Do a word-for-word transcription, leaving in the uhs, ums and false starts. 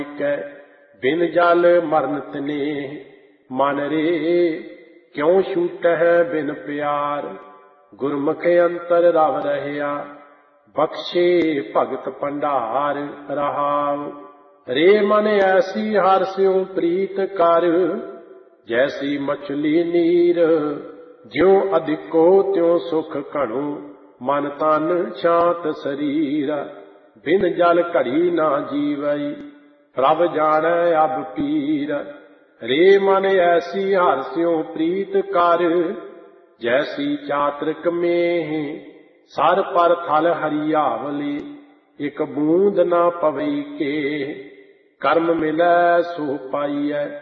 कै बिन जल मरन तने मन रे क्यों छूटह बिन प्यार गुरमुख अंतर रव रहया बख्शे भगत भंडार रहाव रे मन ऐसी हर स्यों प्रीत कर जैसी मछली नीर ज्यों अधिको त्यों सुख घणो मन तन शांत शरीर बिन जल घड़ी ना जीवई प्रभ जानै अब पीर रे मन ऐसी हर स्यों प्रीत कर जैसी चातरिक में सर पर थल हरियावली एक बूंद ना पवई के कर्म मिलै सो पाईऐ